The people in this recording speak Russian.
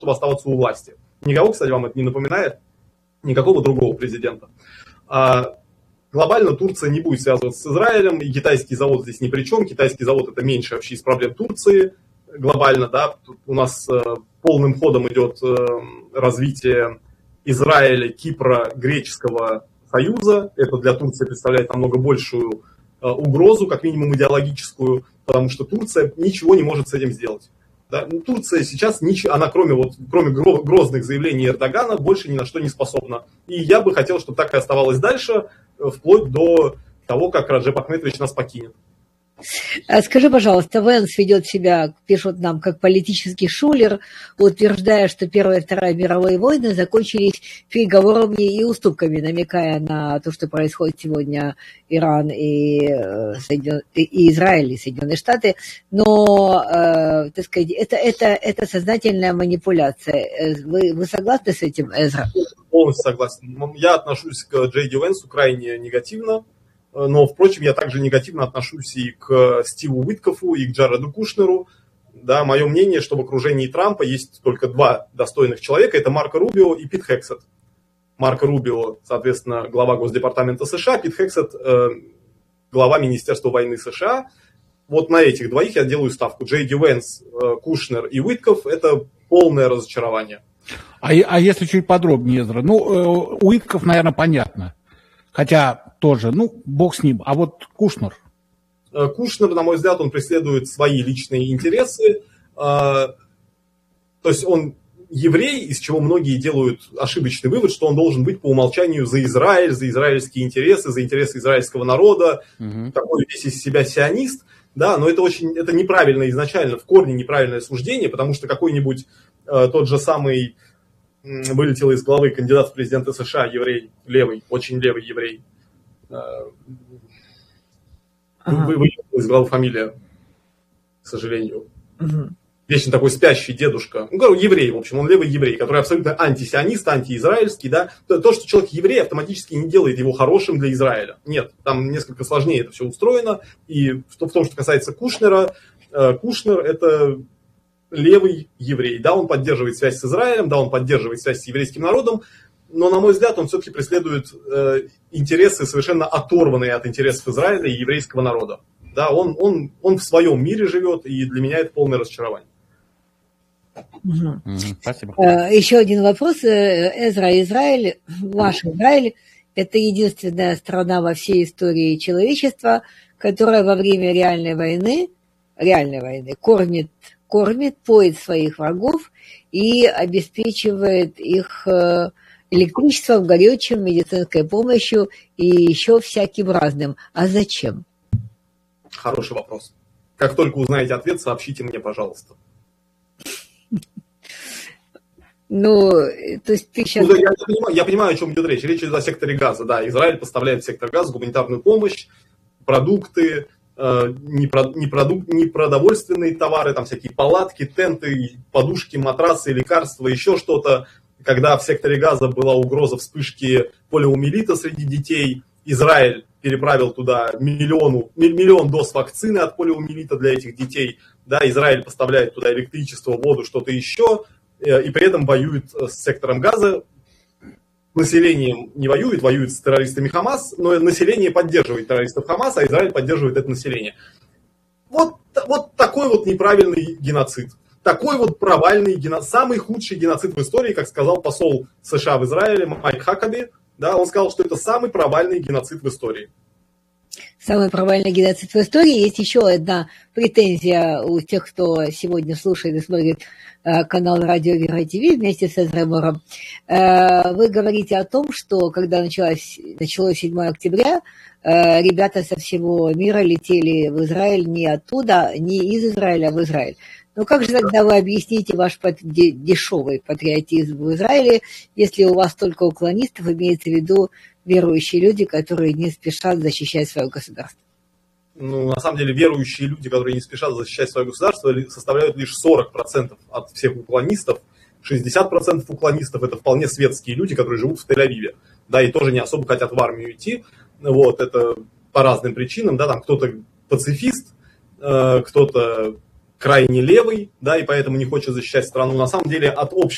чтобы оставаться у власти. Никого, кстати, вам это не напоминает, никакого другого президента. Глобально Турция не будет связываться с Израилем, и китайский завод здесь ни при чем. Китайский завод это меньше вообще из проблем Турции глобально, да. Тут у нас полным ходом идет развитие Израиля, Кипра, Греческого союза. Это для Турции представляет намного большую угрозу, как минимум идеологическую, потому что Турция ничего не может с этим сделать. Да? Турция сейчас, она кроме грозных заявлений Эрдогана, больше ни на что не способна. И я бы хотел, чтобы так и оставалось дальше, вплоть до того, как Раджеп Ахметович нас покинет. Скажи, пожалуйста, Венс ведет себя, пишут нам, как политический шулер, утверждая, что Первая и Вторая мировые войны закончились переговорами и уступками, намекая на то, что происходит сегодня Иран и Израиль, и Соединенные Штаты. Но, так сказать, это сознательная манипуляция. Вы согласны с этим, Эзра? Полностью согласен. Я отношусь к Джей Ди Венсу крайне негативно. Но, впрочем, я также негативно отношусь и к Стиву Уиткофу, и к Джареду Кушнеру. Да, мое мнение, что в окружении Трампа есть только два достойных человека. Это Марко Рубио и Пит Хексет. Марко Рубио, соответственно, глава Госдепартамента США, Пит Хексет, глава Министерства войны США. Вот на этих двоих я делаю ставку. Джей Ди Венс, Кушнер и Уиткоф – это полное разочарование. А если чуть подробнее, Эзра? Ну, Уиткоф, наверное, понятно. Хотя тоже, бог с ним. А вот Кушнер? Кушнер, на мой взгляд, он преследует свои личные интересы. То есть он еврей, из чего многие делают ошибочный вывод, что он должен быть по умолчанию за Израиль, за израильские интересы, за интересы израильского народа. Такой весь из себя сионист. Да, но это неправильно изначально, в корне неправильное суждение, потому что какой-нибудь тот же самый вылетел из головы кандидат в президенты США, еврей, левый, очень левый еврей. Вылетел из головы фамилия, к сожалению. Вечно такой спящий дедушка. Еврей, в общем, он левый еврей, который абсолютно антисионист, антиизраильский. Да? То, что человек еврей, автоматически не делает его хорошим для Израиля. Нет, там несколько сложнее это все устроено. И в том, что касается Кушнера, Кушнер это левый еврей. Да, он поддерживает связь с Израилем, да, он поддерживает связь с еврейским народом, но, на мой взгляд, он все-таки преследует интересы, совершенно оторванные от интересов Израиля и еврейского народа. Да, он в своем мире живет, и для меня это полное разочарование. Спасибо. Еще один вопрос. Эзра, Израиль, ваш Израиль, это единственная страна во всей истории человечества, которая во время реальной войны кормит, поет своих врагов и обеспечивает их электричеством, горючим, медицинской помощью и еще всяким разным. А зачем? Хороший вопрос. Как только узнаете ответ, сообщите мне, пожалуйста. То есть ты сейчас... Я понимаю, о чем идет речь. Речь идет о секторе газа. Да, Израиль поставляет в сектор газа гуманитарную помощь, продукты, непродовольственные товары, там всякие палатки, тенты, подушки, матрасы, лекарства, еще что-то. Когда в секторе газа была угроза вспышки полиомиелита среди детей, Израиль переправил туда миллион доз вакцины от полиомиелита для этих детей. Да, Израиль поставляет туда электричество, воду, что-то еще, и при этом воюет с сектором газа. Населением не воюет, воюет с террористами Хамас, но население поддерживает террористов Хамас, а Израиль поддерживает это население. Вот такой вот неправильный геноцид. Такой вот провальный геноцид, самый худший геноцид в истории, как сказал посол США в Израиле Майк Хакаби. Да, он сказал, что это самый провальный геноцид в истории. Самый провальный геноцид в истории. Есть еще одна претензия у тех, кто сегодня слушает и смотрит канал Радио Вера ТВ вместе с Эзрой Мором. Вы говорите о том, что когда началось 7 октября, ребята со всего мира летели в Израиль не оттуда, не из Израиля, а в Израиль. Но как же тогда вы объясните ваш дешевый патриотизм в Израиле, если у вас только уклонистов, имеется в виду верующие люди, которые не спешат защищать свое государство? На самом деле, верующие люди, которые не спешат защищать свое государство, составляют лишь 40% от всех уклонистов. 60% уклонистов – это вполне светские люди, которые живут в Тель-Авиве. Да, и тоже не особо хотят в армию идти. Вот, это по разным причинам. Да, там кто-то пацифист, кто-то крайне левый, да, и поэтому не хочет защищать страну. На самом деле, от общего